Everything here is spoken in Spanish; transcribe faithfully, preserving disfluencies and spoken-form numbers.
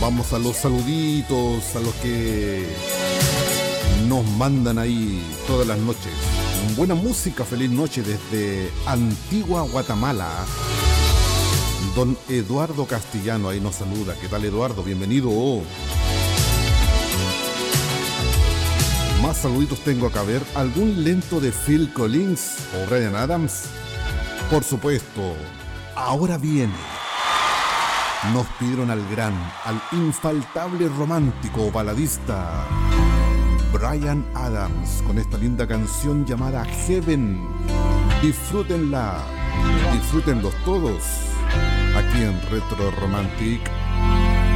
Vamos a los saluditos, a los que nos mandan ahí todas las noches. Buena música, feliz noche desde Antigua Guatemala. Don Eduardo Castellano ahí nos saluda. ¿Qué tal, Eduardo? Bienvenido. Más saluditos tengo acá. A ver, ¿algún lento de Phil Collins o Bryan Adams? Por supuesto, ahora viene. Nos pidieron al gran, al infaltable romántico baladista Bryan Adams con esta linda canción llamada Heaven. Disfrútenla, disfrútenlos todos aquí en Retro Romantic.